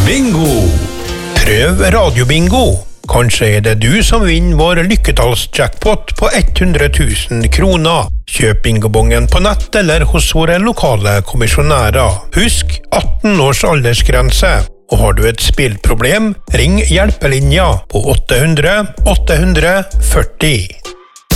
Bingo! Prøv radiobingo. Kanskje det du som vinner vår lykketallsjackpot på 100 000 kroner. Kjøp bingobongen på nett eller hos våre lokale kommisjonærer. Husk 18 års aldersgrense. Og har du et spillproblem, ring hjelpelinja på 800 840.